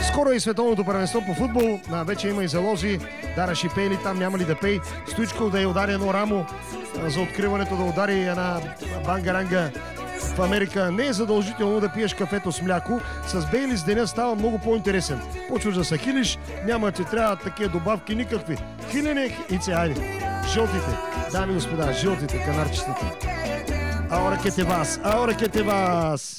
Скоро е и световното първенство по футбол. Вече има и залози. Дара Шипели там няма ли да пей. Стоичков да я удари едно рамо за откриването, да удари една бангаранга в Америка. Не е задължително да пиеш кафето с мляко. С Бейлис деня става много по-интересен. Почваш да се хилиш, няма ти трябва такива добавки никакви. Хилене и це, айде. Жълтите, дами и господа, жълтите канарчетата. Ahora que te vas.